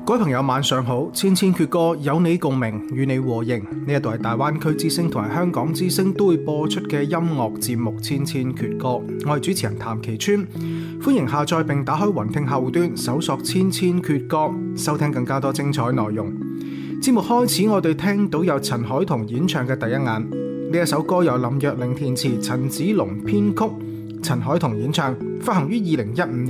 各位朋友晚上好，千千闕歌有你共鳴，與你和應。呢一度係大灣區之聲同埋香港之聲都會播出嘅音樂節目《千千闕歌》，我係主持人譚其川，歡迎下載並打開雲聽客戶端，搜索千千闕歌，收聽更加多精彩內容。節目開始，我哋聽到有陳凱彤演唱嘅《第一眼》，呢一首歌由林若寧填詞，陳子龍編曲，陳凱彤演唱，發行於2015年。